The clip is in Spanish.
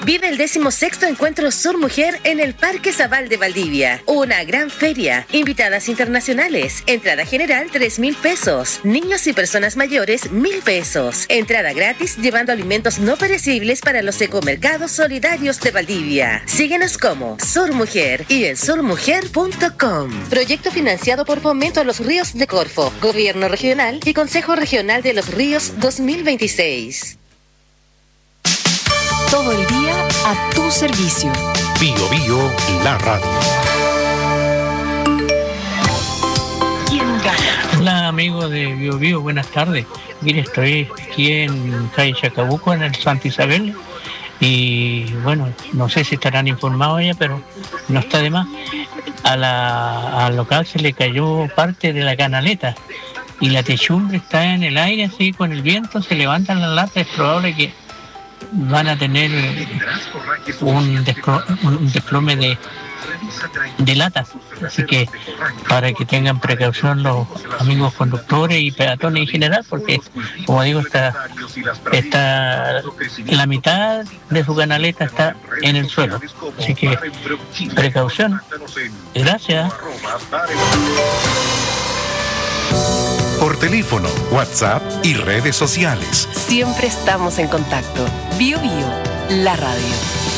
Vive el 16º Encuentro Sur Mujer en el Parque Zabal de Valdivia. Una gran feria. Invitadas internacionales. Entrada general 3.000 pesos. Niños y personas mayores 1.000 pesos. Entrada gratis llevando alimentos no perecibles para los ecomercados solidarios de Valdivia. Síguenos como Sur Mujer y en surmujer.com. Proyecto financiado por Fomento a los Ríos de Corfo, Gobierno Regional y Consejo Regional de los Ríos 2026. Todo el día a tu servicio. Bio Bio, la radio. Hola amigos de Bio Bio, buenas tardes. Mire, estoy aquí en calle Chacabuco, en el Santa Isabel. Y bueno, no sé si estarán informados ya, pero no está de más. Al local se le cayó parte de la canaleta y la techumbre está en el aire, así con el viento se levantan las latas. Es probable que van a tener un desplome de latas, así que para que tengan precaución los amigos conductores y peatones en general, porque como digo, está la mitad de su canaleta está en el suelo, así que precaución. Gracias. Por teléfono, WhatsApp y redes sociales. Siempre estamos en contacto. Bio Bio, la radio.